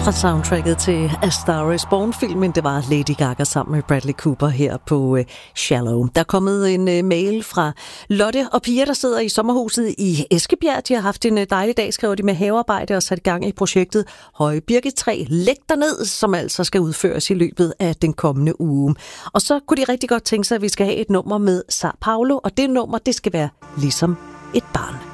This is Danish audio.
Fra soundtracket til A Star Is Born-filmen, det var Lady Gaga sammen med Bradley Cooper her på Shallow. Der er kommet en mail fra Lotte og Pia, der sidder i sommerhuset i Eskebjerg. De har haft en dejlig dag, skriver de, med havearbejde og sat i gang i projektet Høje Birketræ. Læg derned, som altså skal udføres i løbet af den kommende uge. Og så kunne de rigtig godt tænke sig, at vi skal have et nummer med Sao Paulo, og det nummer, det skal være Ligesom et barn.